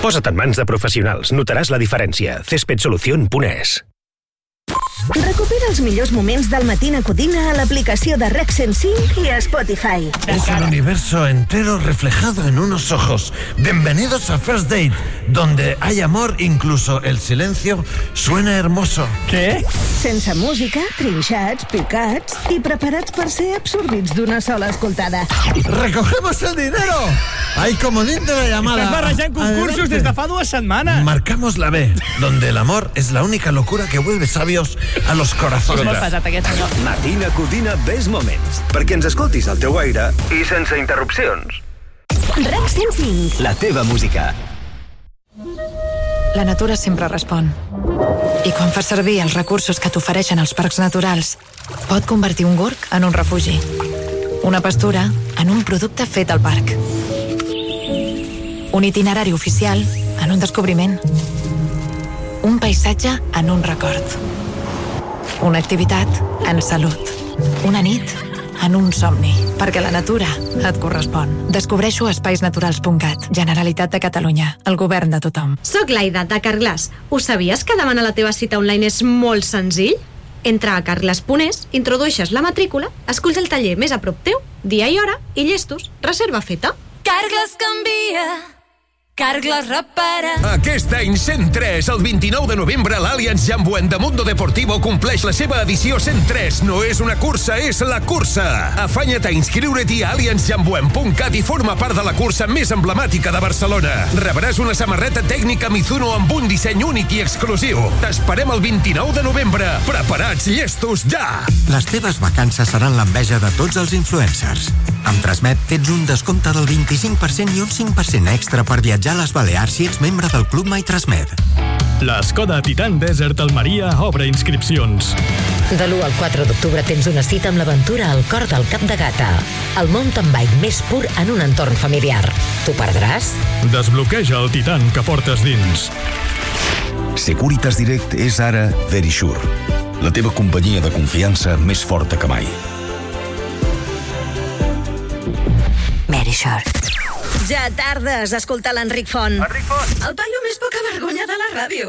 Posa't en mans de professionals, notaràs la diferència. cespedsolucion.es. Recupera els millors moments del Matina Codina a l'aplicació de REC 105 y a Spotify. Es el universo entero reflejado en unos ojos. Bienvenidos a First Date, donde hay amor, incluso el silencio suena hermoso. Què? Sense música, trinxats, picats i preparats per ser absorbits d'una sola escoltada. ¡Recogemos el dinero! Hay comodín de la llamada. Estàs barrejant concursos Adelante. des de fa 2 setmanes. Marcamos la B, donde el amor es la única locura que vuelve sabios a los corazones. Molt pesat aquest senyor. Matina Codina Best Moments, perquè ens escoltis al teu aire i sense interrupcions. REC 105. La teva música. La natura sempre respon. I quan fas servir els recursos que t'ofereixen els parcs naturals, pot convertir un gorg en un refugi. Una pastura en un producte fet al parc. Un itinerari oficial en un descobriment. Un paisatge en un record. Una activitat en salut. Una nit en un somni. Perquè la natura et correspon. Descobreixo espaisnaturals.cat. Generalitat de Catalunya. El govern de tothom. Soc l'Aida, de Carglass. Ho sabies que demanar la teva cita online és molt senzill? Entra a carglass.es, introdueixes la matrícula, esculls el taller més a prop teu, dia i hora, i llestos, reserva feta. Carglass canvia. Carglass repara. Aquest any 103, el 29 de novembre, l'Allianz Jambuent de Mundo Deportivo compleix la seva edició 103. No és una cursa, és la cursa. Afanya't a inscriure-t'hi a allianzjambuent.cat i forma part de la cursa més emblemàtica de Barcelona. Rebràs una samarreta tècnica Mizuno amb un disseny únic i exclusiu. T'esperem el 29 de novembre. Preparats, llestos, ja! Les teves vacances seran l'enveja de tots els influencers. Amb Transmet tens un descompte del 25% i un 5% extra per viatjar a les Balears si ets membre del Club My Transmet. La Skoda Titan Desert Almeria obre inscripcions. De l'1 al 4 d'octubre tens una cita amb l'aventura al cor del Cap de Gata. El mountain bike més pur en un entorn familiar. T'ho perdràs? Desbloqueja el Titan que portes dins. Securitas Direct és ara Verisure, la teva companyia de confiança més forta que mai. Verisure. Ja tardes a escoltar l'Enric Font. Enric Font. El paio més poca vergonya de la ràdio.